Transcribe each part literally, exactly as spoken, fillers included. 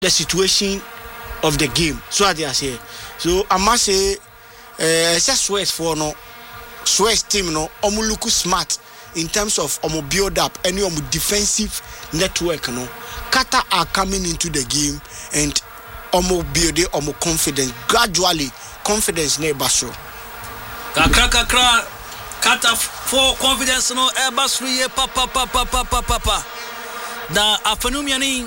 the situation of the game. So I say. So I must say, uh, Suez for no, Suez team no, omu look smart in terms of omu build up any omu defensive network no. Qatar are coming into the game and omu build omu confidence gradually. Confidence never so. Kakra kakra, Qatar for confidence no eba sriye pa pa pa pa pa pa pa pa. Da afenumiani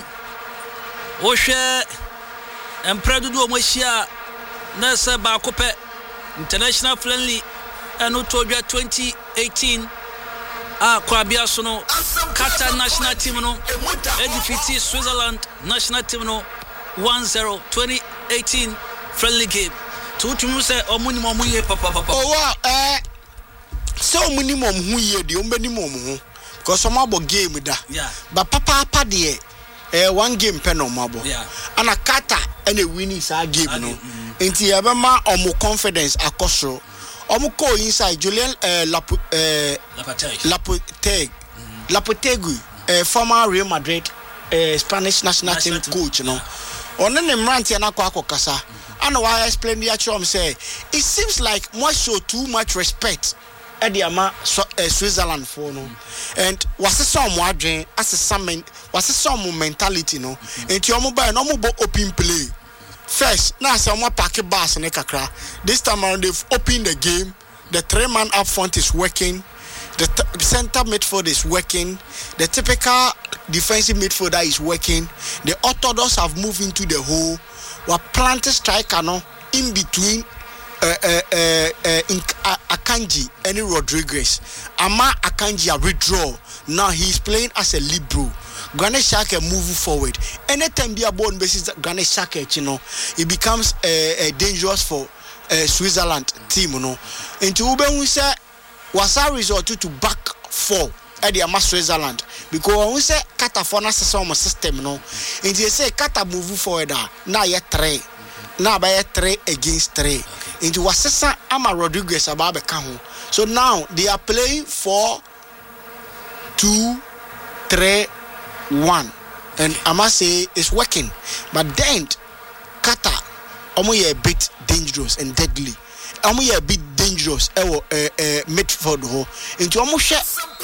ohwe empredudu omohia na se ba kope international friendly eno todwa twenty eighteen a kwabia so no Qatar national team no e defeat Switzerland national team no one zero twenty eighteen friendly game. To to say omunimo omuye papa papa. Oh wow, eh so omunimo omuye de ombenimo omu because some abo game da. Yeah. But papa papa de eh one game pen no mabo. Yeah. And a Qatar and a winning sa game no. Enti e be ma omu confidence akosoro. Omu ko inside Julian eh Lapu eh Lopetegui. Lopetegui. Lopetegui eh former Real Madrid eh Spanish national, national team coach no. Ono ne mranti na kwa akokasa. And why I explain the actual say it seems like more show too much respect at the ama uh, Switzerland for no and was a some wadrin as a some was a some mentality no and your mobile no mobile open play first now some more packet bars and kakra this time around they've opened the game. The three man up front is working, the t- center midfield is working, the typical defensive midfielder is working, the orthodox have moved into the hole. Wa planted striker no in between uh, uh, uh, uh, in, uh, Akanji and Rodriguez. Ama Akanji a withdraw. Now he's playing as a libero. Granit Xhaka move forward. Anytime be a ball basis Granit Xhaka, you know, it becomes uh, uh, dangerous for uh, Switzerland team, you know. And to Ube we say was a result to back four. At the Ama Switzerland because when we say Qatar for us some system no and they say Qatar move forward now you three now by three against three into Wasesa Ama Rodriguez about the so now they are playing four two three one and I must say it's working but then Qatar almost a bit dangerous and deadly almost a bit dangerous eh uh, uh, midfield ho into almost